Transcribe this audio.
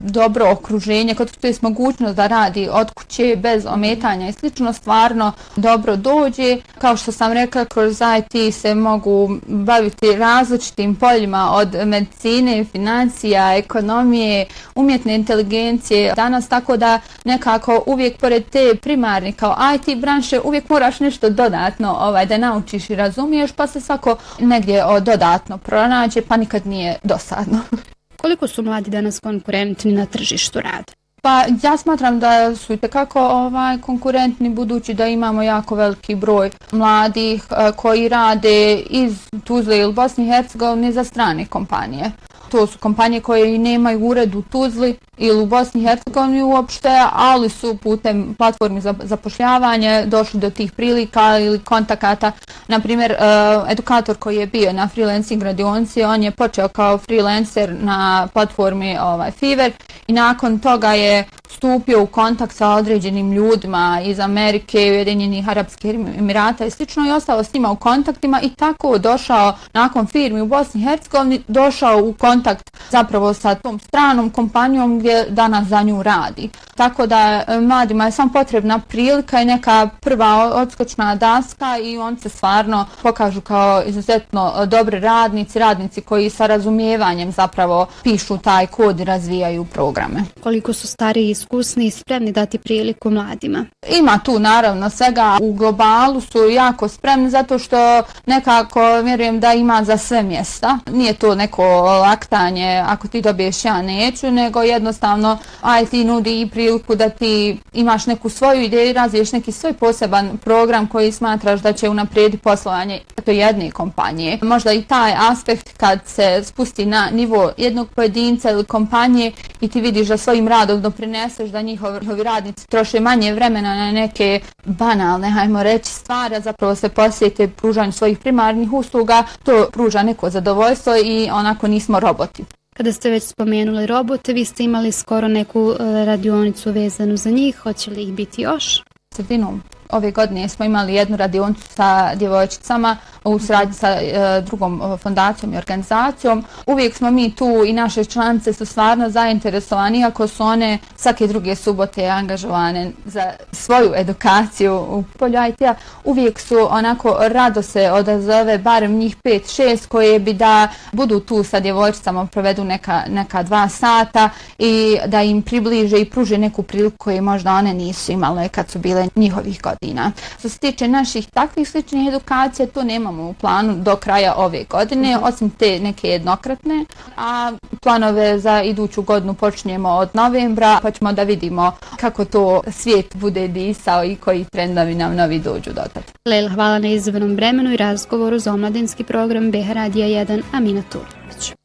dobro okruženje, kod to je mogućnost da radi od kuće bez ometanja i slično, stvarno dobro dođe. Kao što sam rekla, kroz IT se mogu baviti različitim poljima od medicine, financija, ekonomije, umjetne inteligencije danas, tako da nekako uvijek pored te primarne kao IT branše uvijek moraš nešto dodatno da naučiš i razumiješ, pa se svako negdje dodatno pronađe, pa nikad nije dosadno. Koliko su mladi danas konkurentni na tržištu rada? Pa ja smatram da su itekako konkurentni, budući da imamo jako veliki broj mladih koji rade iz Tuzle ili Bosne i Hercegovine za strane kompanije. To su kompanije koje nemaju ured u Tuzli ili u Bosni i Hercegovini uopšte, ali su putem platformi za zapošljavanje došli do tih prilika ili kontakata. Naprimjer, edukator koji je bio na freelancing radionici, on je počeo kao freelancer na platformi Fiverr i nakon toga je stupio u kontakt sa određenim ljudima iz Amerike, Ujedinjenih Arapskih Emirata i slično i ostao s njima u kontaktima i tako došao nakon firmi u Bosni i Hercegovini, došao u kontakt zapravo sa tom stranom kompanijom gdje danas za nju radi. Tako da mladima je samo potrebna prilika i neka prva odskočna daska i on se stvarno pokažu kao izuzetno dobri radnici koji sa razumijevanjem zapravo pišu taj kod i razvijaju programe. Koliko su stariji i iskusni i spremni dati priliku mladima? Ima tu naravno svega, u globalu su jako spremni zato što nekako vjerujem da ima za sve mjesta. Nije to neko laktanje ako ti dobiješ ja neću, nego jednostavno IT nudi i priliku da ti imaš neku svoju ideju, razviješ neki svoj poseban program koji smatraš da će unaprijediti poslovanje jedne kompanije. Možda i taj aspekt kad se spusti na nivo jednog pojedinca ili kompanije i ti vidiš da svojim radom doprineseš da njihovi radnici troše manje vremena na neke banalne, hajmo reći, stvari, a zapravo se posvete pružanju svojih primarnih usluga, to pruža neko zadovoljstvo i onako nismo roboti. Kada ste već spomenuli robote, vi ste imali skoro neku radionicu vezanu za njih, hoće li ih biti još? Sredinom ove godine smo imali jednu radionicu sa djevojčicama u suradnji sa drugom fondacijom i organizacijom. Uvijek smo mi tu i naše članice su stvarno zainteresovani, iako su one svake druge subote angažovane za svoju edukaciju u polju IT-a. Uvijek su onako rado se odazove barem njih 5-6 koje bi da budu tu sa djevojčicama, provedu neka 2 sata i da im približe i pruže neku priliku koju možda one nisu imale kad su bile njihovih godina. Što se tiče naših takvih sličnih edukacija, to nemamo u planu do kraja ove godine, osim te neke jednokratne, a planove za iduću godinu počinjemo od novembra, pa ćemo da vidimo kako to svijet bude disao i koji trendovi nam novi dođu do tada. Lejla, hvala na izabranom vremenu i razgovoru za omladinski program BH Radija 1 Amina Turković.